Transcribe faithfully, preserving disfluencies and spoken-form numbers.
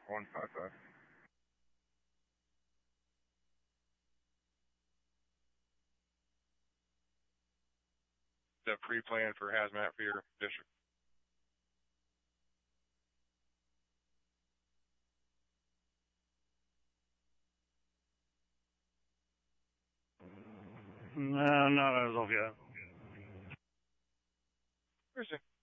one five five. Is that pre-planned for hazmat for your district? No, not as of yet. Where's it?